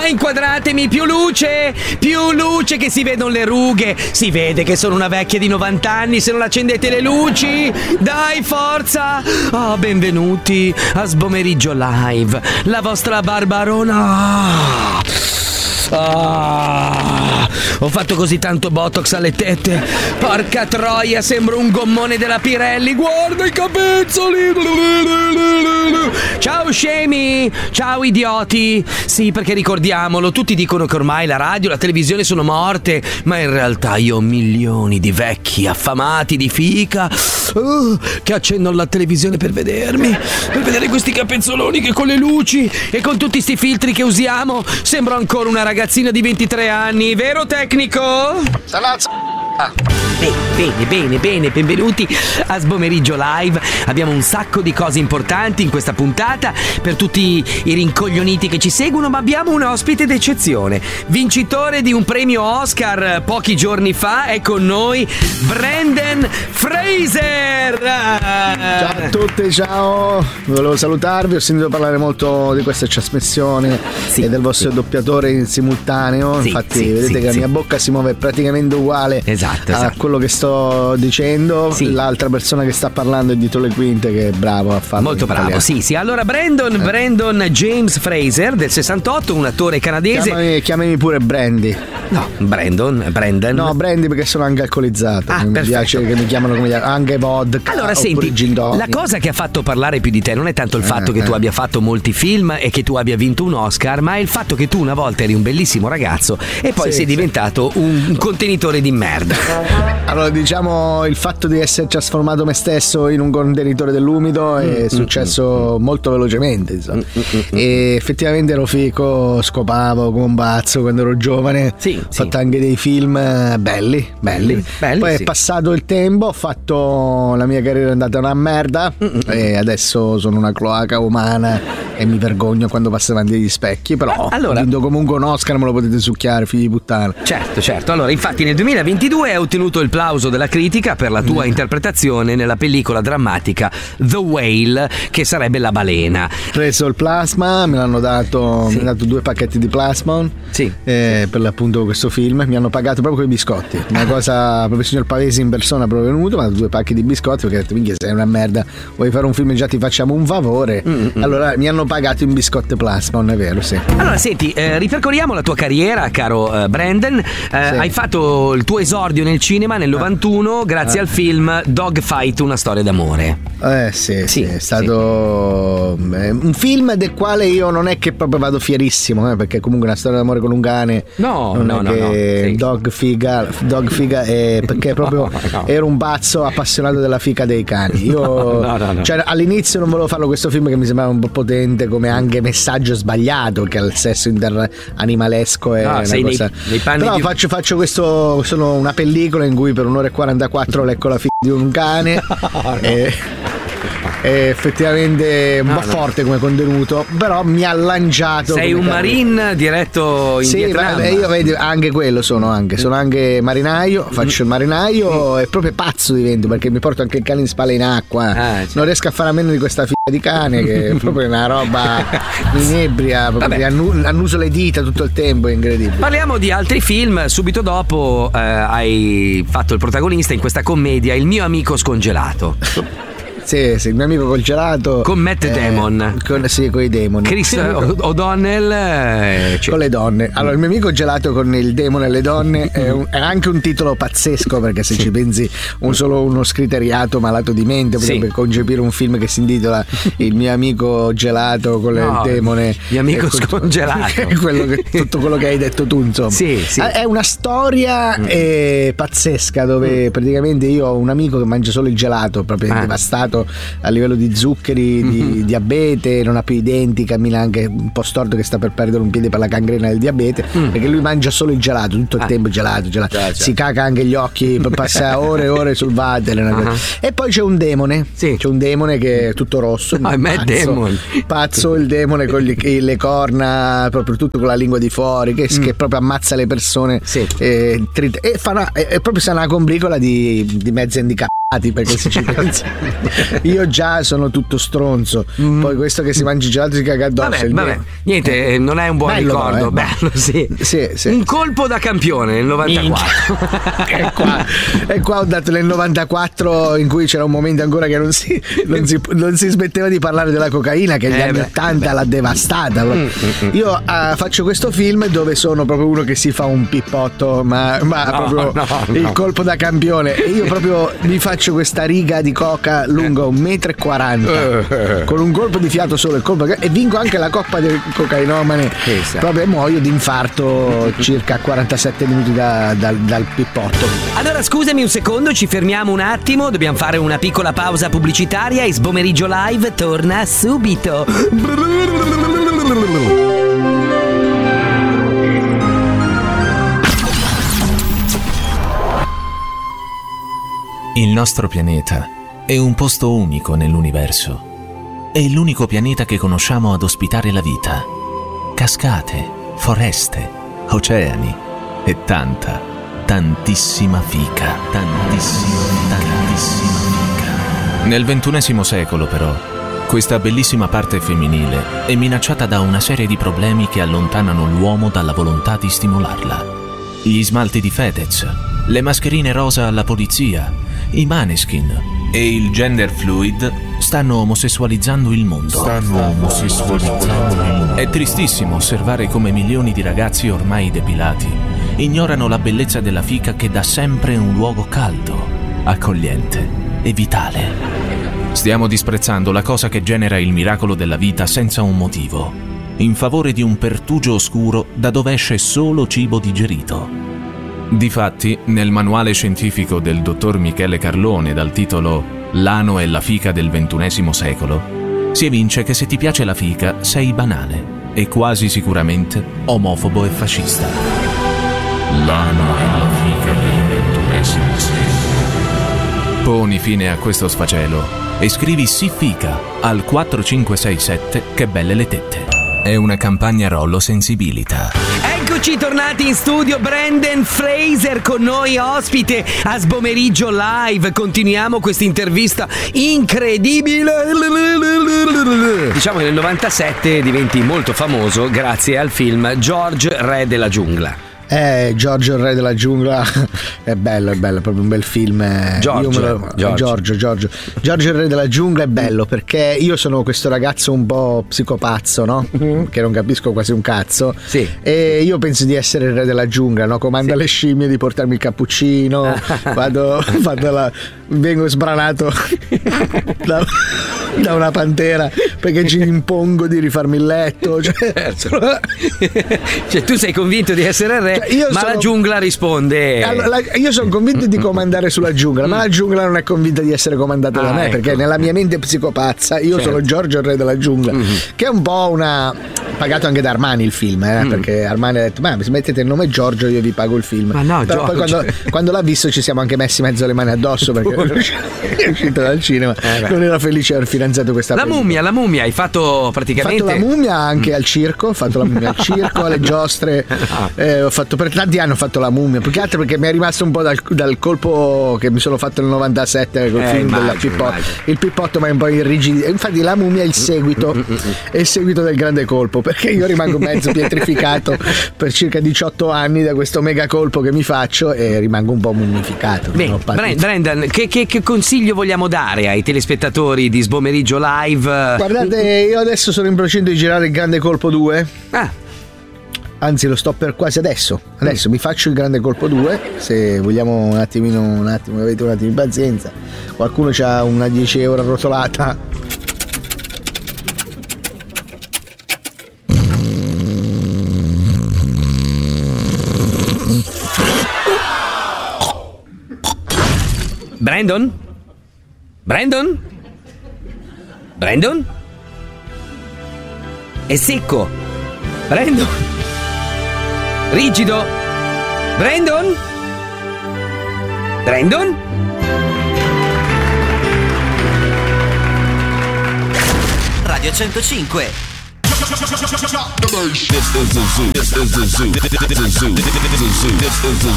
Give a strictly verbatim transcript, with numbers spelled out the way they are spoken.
inquadratemi, più luce, più luce, che si vedono le rughe. Si vede che sono una vecchia di novanta anni se non accendete le luci. Dai, forza. Oh, benvenuti a Sbomeriggio Live, la vostra Barbarona. Ah, ho fatto così tanto botox alle tette. Porca troia, sembro un gommone della Pirelli. Guarda i capezzoli. Ciao scemi, ciao idioti. Sì, perché ricordiamolo, tutti dicono che ormai la radio e la televisione sono morte, ma in realtà io ho milioni di vecchi affamati di fica uh, che accendono la televisione per vedermi, per vedere questi capezzoloni che con le luci e con tutti sti filtri che usiamo sembro ancora una ragazzina di ventitré anni, vero tecnico? Salazzo. Bene, bene, bene, bene, benvenuti a Sbomeriggio Live. Abbiamo un sacco di cose importanti in questa puntata per tutti i rincoglioniti che ci seguono, ma abbiamo un ospite d'eccezione, vincitore di un premio Oscar pochi giorni fa, è con noi Brendan Fraser. Ciao a tutti, ciao, volevo salutarvi, ho sentito parlare molto di questa trasmissione sì, e del vostro sì. doppiatore in simultaneo, sì, infatti sì, vedete sì, che la mia sì. bocca si muove praticamente uguale esatto, a esatto. quello che sto dicendo, sì. l'altra persona che sta parlando è dietro le quinte, che è bravo a farlo. Molto bravo, italiano. sì, sì. Allora Brandon, eh. Brandon James Fraser del sessantotto, un attore canadese. Chiamami, chiamami pure Brandy. No, Brandon, Brandon. No, Brandy perché sono anche alcolizzato. Ah, mi perfetto. piace che mi chiamano come anche vodka. Allora senti, la cosa che ha fatto parlare più di te non è tanto il fatto eh, che eh. tu abbia fatto molti film e che tu abbia vinto un Oscar, ma è il fatto che tu una volta eri un bellissimo ragazzo e poi sì, sei sì. diventato un contenitore di merda. Allora, diciamo, il fatto di essere trasformato me stesso in un contenitore dell'umido è mm, successo mm, molto velocemente, insomma. Mm, mm, e effettivamente ero fico, scopavo come un pazzo quando ero giovane. Sì, ho sì. fatto anche dei film belli, belli. belli Poi sì. è passato il tempo, ho fatto la mia carriera è andata una merda mm, mm, e adesso sono una cloaca umana e mi vergogno quando passo davanti agli specchi, però allora, ho vinto comunque un Oscar, me lo potete succhiare, figli di puttana. Certo, certo. Allora, infatti nel duemilaventidue hai ottenuto il plauso della critica per la tua mm. interpretazione nella pellicola drammatica The Whale, che sarebbe la balena. Ho preso il plasma, me l'hanno dato, sì. mi hanno dato due pacchetti di plasma sì. eh, per l'appunto questo film, mi hanno pagato proprio con i biscotti, una cosa proprio il signor Pavesi in persona proprio venuto, mi ha dato due pacchi di biscotti perché ha detto minchia sei una merda, vuoi fare un film e già ti facciamo un favore. Mm-hmm. Allora mi hanno pagato in biscotti plasma, non è vero? Sì. Allora senti, eh, ripercorriamo la tua carriera, caro eh, Brandon. Eh, sì. Hai fatto il tuo esordio nel cinema nel novantuno grazie eh. al film Dogfight, una storia d'amore. Eh sì, sì, sì è stato sì. un film del quale io non è che proprio vado fierissimo, eh, perché comunque una storia d'amore con un cane no, non no, è no, che no, sì. dog figa, dog figa è perché proprio no, no. ero un pazzo appassionato della fica dei cani. Io no, no, no, no. Cioè, all'inizio non volevo farlo questo film che mi sembrava un po' potente come anche messaggio sbagliato, che il sesso interanimalesko è no, una sei cosa nei, nei panni però di... faccio, faccio questo, sono una pellicola in cui per un'ora e quarantaquattro lecco la figa di un cane no, no. E... è effettivamente un no, po' no. forte come contenuto, però mi ha lanciato. Sei un marine diretto in sì, Vietnam. Sì, io vedi, anche quello sono anche sono anche marinaio, faccio il marinaio mm. e proprio pazzo divento perché mi porto anche il cane in spalla in acqua. Ah, certo. Non riesco a fare a meno di questa figa di cane che è proprio una roba inebria, proprio annu- annuso le dita tutto il tempo, è incredibile. Parliamo di altri film. Subito dopo eh, hai fatto il protagonista in questa commedia Il mio amico scongelato. Sì, sì, il mio amico col gelato con Matt eh, Damon con, sì, con i demoni Chris O'Donnell eh, cioè. Con le donne. Allora il mio amico gelato con il demone e le donne è, un, è anche un titolo pazzesco perché se sì. ci pensi un solo uno scriteriato malato di mente potrebbe sì. concepire un film che si intitola Il mio amico gelato con no, il demone mio amico scongelato quello che, tutto quello che hai detto tu insomma sì, sì. È una storia mm. eh, pazzesca dove mm. praticamente io ho un amico che mangia solo il gelato proprio ah. devastato a livello di zuccheri, di mm-hmm. diabete, non ha più i denti, cammina anche un po' storto che sta per perdere un piede per la gangrena del diabete mm. perché lui mangia solo il gelato tutto il ah. tempo gelato, gelato. Già, già. Si caca anche gli occhi, passa ore e ore sul water uh-huh. e poi c'è un demone sì. c'è un demone che è tutto rosso no, pazzo, demon. pazzo il demone con gli, le corna proprio tutto con la lingua di fuori che, mm. che proprio ammazza le persone sì. e, e fa una, è, è proprio una combricola di, di mezzi handicapati perché se ci pensi io già sono tutto stronzo mm. poi questo che si mangia il gelato si caga addosso vabbè, il vabbè. mio, Niente, eh, non è un buon bello, ricordo. Però, eh, bello, sì. Sì, sì. Un colpo da campione nel novantaquattro. e, qua, e qua ho dato nel novantaquattro, in cui c'era un momento ancora che non si, non si, non si smetteva di parlare della cocaina, che negli eh anni beh, ottanta beh. l'ha devastata. Mm, mm, mm. Io uh, faccio questo film dove sono proprio uno che si fa un pippotto, ma, ma No, proprio no, il no. colpo da campione. E io proprio mi faccio questa riga di coca lunga un metro e quaranta con un colpo di fiato solo, il colpo, e vinco anche la coppa del cocainomane. Pensa. Proprio muoio di infarto circa a quarantasette minuti da- dal, dal pippotto. Allora scusami un secondo, ci fermiamo un attimo, dobbiamo fare una piccola pausa pubblicitaria e Sbomeriggio Live torna subito. Il nostro pianeta è un posto unico nell'universo. È l'unico pianeta che conosciamo ad ospitare la vita. Cascate, foreste, oceani e tanta, tantissima fica. Tantissima, tantissima fica. Nel ventunesimo secolo, però, questa bellissima parte femminile è minacciata da una serie di problemi che allontanano l'uomo dalla volontà di stimolarla. Gli smalti di Fedez, le mascherine rosa alla polizia, i Maneskin e il gender fluid stanno omosessualizzando il mondo. Stanno omosessualizzando il mondo. È tristissimo osservare come milioni di ragazzi ormai depilati ignorano la bellezza della fica, che dà sempre un luogo caldo, accogliente e vitale. Stiamo disprezzando la cosa che genera il miracolo della vita senza un motivo, in favore di un pertugio oscuro da dove esce solo cibo digerito. Difatti, nel manuale scientifico del dottor Michele Carlone dal titolo L'ano e la fica del ventunesimo secolo, si evince che se ti piace la fica sei banale e quasi sicuramente omofobo e fascista. L'ano e la fica del ventunesimo secolo. Poni fine a questo sfacelo e scrivi sì fica al quattro cinque sei sette, che belle le tette. È una campagna Rollo Sensibilità. Eccoci tornati in studio, Brendan Fraser con noi ospite a Sbomeriggio Live. Continuiamo questa intervista incredibile. Diciamo che nel novantasette diventi molto famoso grazie al film George Re della giungla. Eh, Giorgio il re della giungla è bello, è bello, è proprio un bel film. Giorgio, io me lo, Giorgio. Giorgio, Giorgio. Giorgio il re della giungla è bello perché io sono questo ragazzo un po' psicopazzo, no? Mm-hmm. Che non capisco quasi un cazzo. Sì. E io penso di essere il re della giungla, no? Comando alle scimmie di portarmi il cappuccino, vado, vado la, vengo sbranato da, da una pantera perché ci impongo di rifarmi il letto. Cioè, Cioè tu sei convinto di essere il re, Cioè, io ma sono- la giungla risponde. Allora, la- io sono convinto di comandare sulla giungla, ma la giungla non è convinta di essere comandata da Ah, me, ecco. perché nella mia mente psicopazza io Certo. sono Giorgio il re della giungla, che è un po' una, pagato anche da Armani il film, eh, perché Armani ha detto ma se mettete il nome Giorgio io vi pago il film. Ma no, Però poi Giorgio. quando, quando l'ha visto ci siamo anche messi mezzo le mani addosso perché è uscito dal cinema, Eh, beh. non era felice di aver finanziato questa La pellicola. mummia, la mummia, hai fatto Ho praticamente. fatto la mummia anche al circo, ho fatto la mummia al circo, alle giostre, eh, ho fatto per tanti anni ho fatto la mummia, più che altro perché mi è rimasto un po' dal, dal colpo che mi sono fatto nel novantasette col Eh, film della immagino, Pippotto. immagino. Il Pippotto mi è un po' irrigidito, infatti la mummia è il seguito, è il seguito del grande colpo, perché io rimango mezzo pietrificato per circa diciotto anni da questo mega colpo che mi faccio e rimango un po' mummificato. Beh, Non ho patito. Bren- Brendan, che, che- che consiglio vogliamo dare ai telespettatori di Sbomeriggio Live? Guardate, io adesso sono in procinto di girare il grande colpo due. Ah, Anzi, lo sto per quasi adesso. Adesso mi faccio il grande colpo due. Se vogliamo un attimino, un attimo, avete un attimo di pazienza. Qualcuno c'ha una dieci euro arrotolata. Brandon? Brandon? Brandon? È secco. Brandon? Rigido. Brandon? Brandon? Radio centocinque. This is the zoo. This is the zoo. This is the zoo. This is the zoo. This is the zoo.